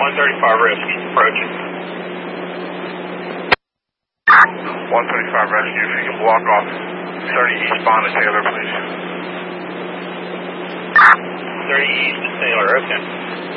Rescue approaching. 135 Rescue, if you can block off 30 eastbound to Taylor, please. 30 east to Taylor, okay.